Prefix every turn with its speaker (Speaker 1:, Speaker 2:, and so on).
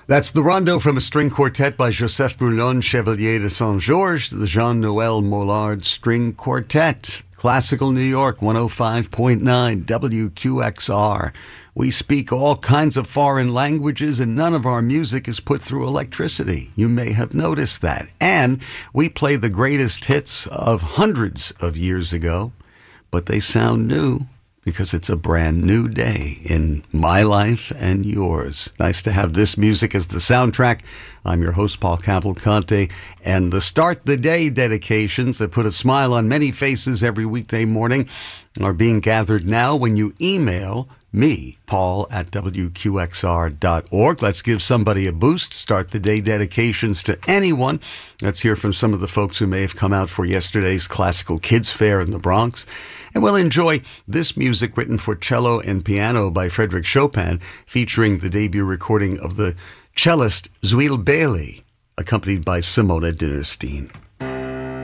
Speaker 1: That's the Rondo from a string quartet by Joseph Boulon Chevalier de Saint-Georges, the Jean-Noël Mollard String Quartet. Classical New York, 105.9 WQXR. We speak all kinds of foreign languages and none of our music is put through electricity. You may have noticed that. And we play the greatest hits of hundreds of years ago, but they sound new because it's a brand new day in my life and yours. Nice to have this music as the soundtrack. I'm your host, Paul Cavalcante, and the Start the Day dedications that put a smile on many faces every weekday morning are being gathered now when you email me, Paul, at WQXR.org. Let's give somebody a boost. Start the day dedications to anyone. Let's hear from some of the folks who may have come out for yesterday's Classical Kids Fair in the Bronx. And we'll enjoy this music written for cello and piano by Frédéric Chopin, featuring the debut recording of the cellist Zwiel Bailey, accompanied by Simona Dinnerstein.